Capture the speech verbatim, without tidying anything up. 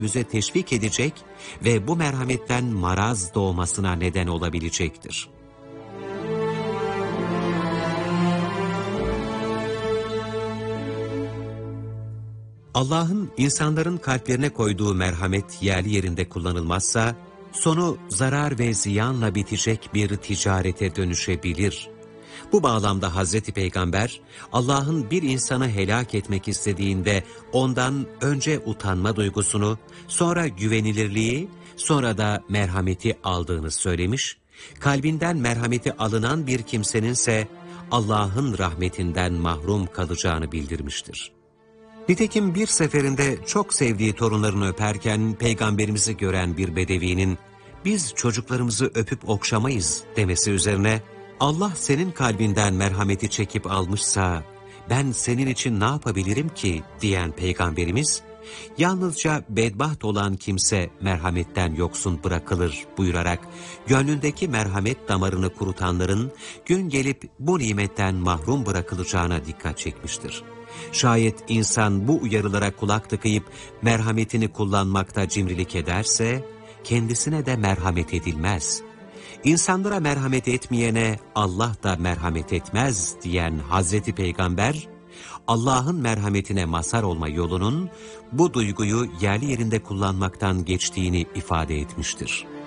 bize teşvik edecek ve bu merhametten maraz doğmasına neden olabilecektir. Allah'ın insanların kalplerine koyduğu merhamet yerli yerinde kullanılmazsa, sonu zarar ve ziyanla bitecek bir ticarete dönüşebilir. Bu bağlamda Hazreti Peygamber, Allah'ın bir insanı helak etmek istediğinde ondan önce utanma duygusunu, sonra güvenilirliği, sonra da merhameti aldığını söylemiş, kalbinden merhameti alınan bir kimseninse Allah'ın rahmetinden mahrum kalacağını bildirmiştir. Nitekim bir seferinde çok sevdiği torunlarını öperken Peygamberimizi gören bir bedevinin, "Biz çocuklarımızı öpüp okşamayız" demesi üzerine, "Allah senin kalbinden merhameti çekip almışsa, ben senin için ne yapabilirim ki?" diyen Peygamberimiz, "Yalnızca bedbaht olan kimse merhametten yoksun bırakılır" buyurarak, gönlündeki merhamet damarını kurutanların gün gelip bu nimetten mahrum bırakılacağına dikkat çekmiştir. Şayet insan bu uyarılara kulak tıkayıp merhametini kullanmakta cimrilik ederse, kendisine de merhamet edilmez. İnsanlara merhamet etmeyene Allah da merhamet etmez diyen Hazreti Peygamber, Allah'ın merhametine mazhar olma yolunun bu duyguyu yerli yerinde kullanmaktan geçtiğini ifade etmiştir.